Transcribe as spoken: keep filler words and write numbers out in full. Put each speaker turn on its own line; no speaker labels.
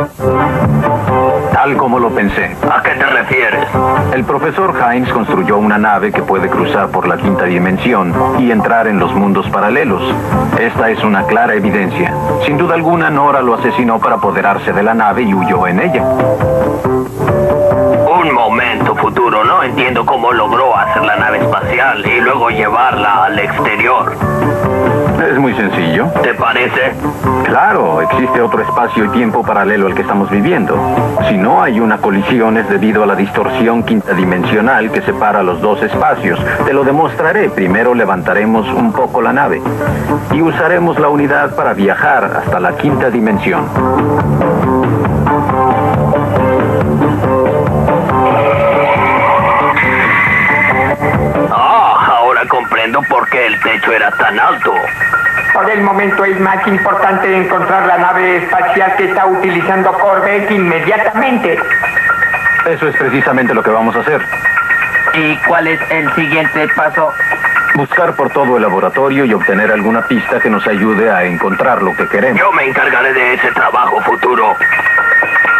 Tal como lo pensé.
¿A qué te refieres?
El profesor Hines construyó una nave que puede cruzar por la quinta dimensión y entrar en los mundos paralelos. Esta es una clara evidencia. Sin duda alguna, Nora lo asesinó para apoderarse de la nave y huyó en ella.
Un momento, Futuro. No entiendo cómo logró hacer la nave espacial y luego llevarla al exterior.
Es muy sencillo.
¿Te parece?
Claro, existe otro espacio y tiempo paralelo al que estamos viviendo. Si no hay una colisión es debido a la distorsión quintadimensional que separa los dos espacios. Te lo demostraré. Primero levantaremos un poco la nave y usaremos la unidad para viajar hasta la quinta dimensión.
Comprendo por qué el techo era tan alto.
Por el momento es más importante encontrar la nave espacial que está utilizando Corbeck inmediatamente.
Eso es precisamente lo que vamos a hacer.
¿Y cuál es el siguiente paso?
Buscar por todo el laboratorio y obtener alguna pista que nos ayude a encontrar lo que queremos.
Yo me encargaré de ese trabajo, Futuro.